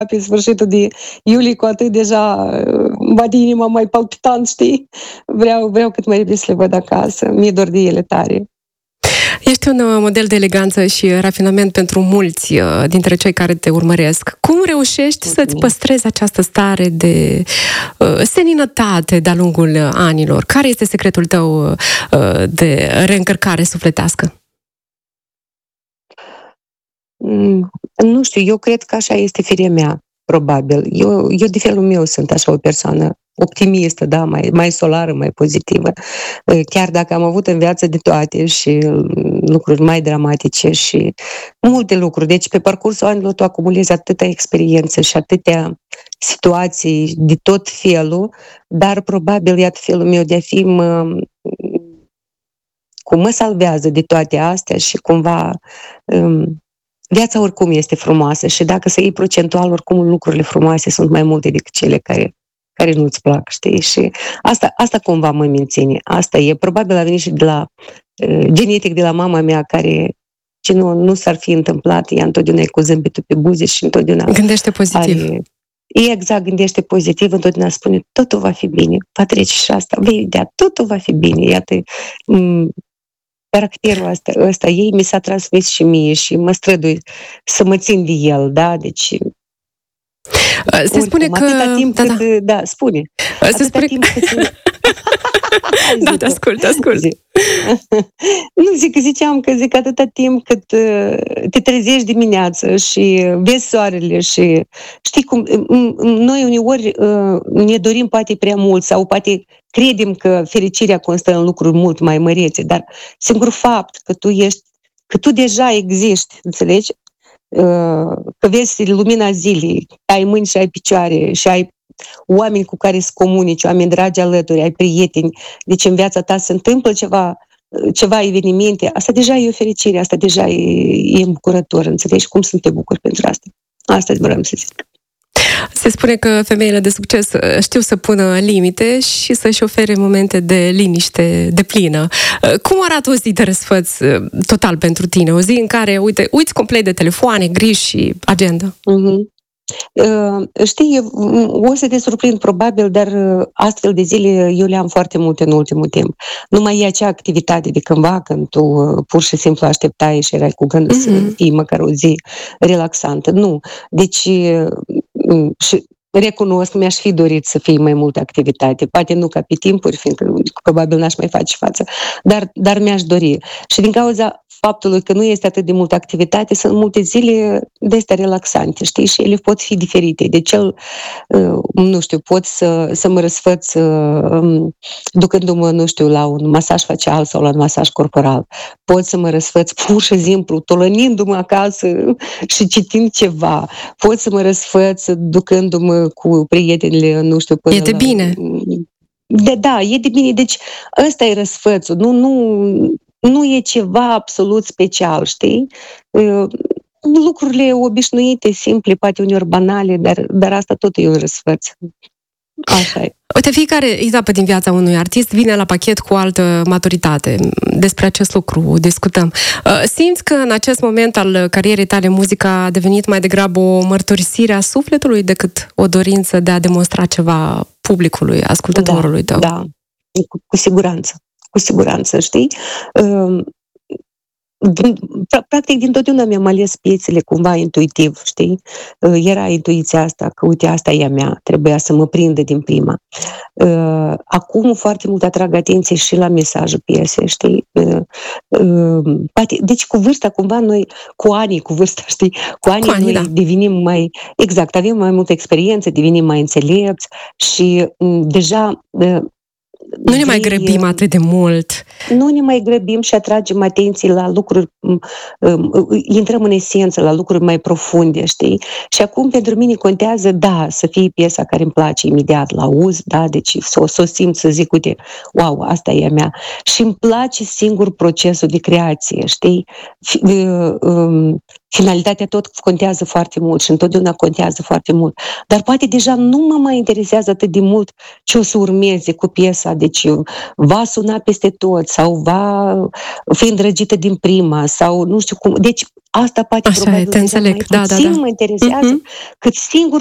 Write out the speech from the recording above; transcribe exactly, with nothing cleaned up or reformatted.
pe sfârșitul de iulie, cu atât deja bate inima mai palpitant, știi? Vreau, vreau cât mai repede să le văd acasă. Mi-e dor de ele tare. Ești un model de eleganță și rafinament pentru mulți dintre cei care te urmăresc. Cum reușești să-ți păstrezi această stare de uh, seninătate de-a lungul anilor? Care este secretul tău uh, de reîncărcare sufletească? Mm, nu știu, eu cred că așa este firea mea, probabil. Eu, eu de felul meu sunt așa o persoană optimistă, da, mai, mai solară, mai pozitivă. Chiar dacă am avut în viață de toate și lucruri mai dramatice și multe lucruri. Deci pe parcursul anilor tu acumulezi atâta experiență și atâtea situații de tot felul, dar probabil, iată, felul meu de a fi mă, cum mă salvează de toate astea și cumva um, viața oricum este frumoasă și dacă să iei procentual, oricum lucrurile frumoase sunt mai multe decât cele care care nu-ți plac, știi? Și asta, asta cumva mă menține. Asta e. Probabil a venit și de la uh, genetic de la mama mea, care ce nu, nu s-ar fi întâmplat, ea întotdeauna e cu zâmbetul pe buze și întotdeauna gândește pozitiv. Are, exact, gândește pozitiv, întotdeauna spune, totul va fi bine, va trece și asta, vei vedea, totul va fi bine. Iată, m- caracterul ăsta, ăsta ei mi s-a transmis și mie și mă strădui să mă țin de el, da? Deci Se oricum, spune că... Atâta timp da, cât... Da, da spune. Se atâta spune timp că... cât... da, te ascult, ascult. Nu, zic, ziceam că zic atâta timp cât te trezești dimineață și vezi soarele și știi cum, noi uneori ne dorim poate prea mult sau poate credem că fericirea constă în lucruri mult mai mărețe, dar singurul fapt că tu ești, că tu deja existi, înțelegi? Că vezi lumina zilei, ai mâini și ai picioare și ai oameni cu care să comunici, oameni dragi alături, ai prieteni, deci în viața ta se întâmplă ceva, ceva evenimente, asta deja e o fericire, asta deja e, e îmbucurător, înțelegi? Cum să te bucuri pentru asta? Asta vreau să zic. Se spune că femeile de succes știu să pună limite și să-și ofere momente de liniște deplină. Cum arată o zi de răsfăț total pentru tine? O zi în care, uite, uiți complet de telefoane, griji și agenda? Mm-hmm. Uh, știi, o să te surprind probabil, dar astfel de zile eu le-am foarte multe în ultimul timp. Nu mai e acea activitate de cândva, când tu pur și simplu așteptai și erai cu gândul mm-hmm. să fii măcar o zi relaxantă. Nu. Deci și recunosc, mi-aș fi dorit să fie mai multă activitate. Poate nu ca pe timpuri, fiindcă probabil n-aș mai face față, dar, dar mi-aș dori. Și din cauza faptului că nu este atât de multă activitate, sunt multe zile de astea relaxante, știi? Și ele pot fi diferite. Deci el, nu știu, pot să, să mă răsfăț ducându-mă, nu știu, la un masaj facial sau la un masaj corporal. Pot să mă răsfăț pur și simplu, tolănindu-mă acasă și citind ceva. Pot să mă răsfăț ducându-mă cu prietenile, nu știu, până E de la... bine. De, da, e de bine. Deci ăsta e răsfățul. Nu, nu, nu e ceva absolut special, știi? Lucrurile obișnuite, simple, poate uneori banale, dar, dar asta tot e un răsfăț. Așa e. Uite, fiecare etapă din viața unui artist vine la pachet cu o altă maturitate. Despre acest lucru discutăm. Simți că în acest moment al carierei tale muzica a devenit mai degrabă o mărturisire a sufletului decât o dorință de a demonstra ceva publicului, ascultătorului tău? Da, da. Cu, cu siguranță. Cu siguranță, știi? Practic, din totdeauna mi-am ales piețele cumva intuitiv, știi? Era intuiția asta, că uite, asta e a mea, trebuia să mă prindă din prima. Acum foarte mult atrag atenție și la mesajul piesei, știi? Deci cu vârsta, cumva noi, cu anii, cu vârsta, știi? Cu anii, cu anii noi da. devenim mai, exact, avem mai multă experiență, devenim mai înțelepți și deja... Nu ne mai grăbim atât de mult. Nu ne mai grăbim și atragem atenție la lucruri, intrăm în esență, la lucruri mai profunde, știi? Și acum pentru mine contează, da, să fie piesa care îmi place imediat la auz, da, deci să, să o simt, să zic, uite, wow, asta e a mea. Și îmi place singur procesul de creație, știi? finalitatea tot contează foarte mult și întotdeauna contează foarte mult. Dar poate deja nu mă mai interesează atât de mult ce o să urmeze cu piesa, deci va suna peste tot sau va fi îndrăgită din prima sau nu știu cum. Deci asta poate Așa probabil e, te înțeleg. mai Da, puțin da, da. mă interesează, uh-huh. cât singur